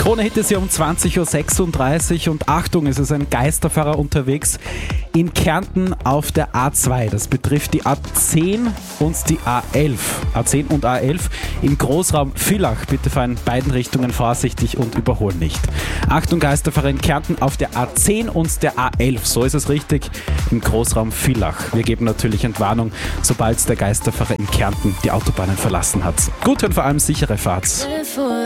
Krone-Hit ist hier um 20.36 Uhr und Achtung, es ist ein Geisterfahrer unterwegs in Kärnten auf der A2. Das betrifft die A10 und die A11. A10 und A11 im Großraum Villach. Bitte fahren in beiden Richtungen vorsichtig und überholen nicht. Achtung, Geisterfahrer in Kärnten auf der A10 und der A11. So ist es richtig, im Großraum Villach. Wir geben natürlich Entwarnung, sobald der Geisterfahrer in Kärnten die Autobahnen verlassen hat. Gut und vor allem sichere Fahrt.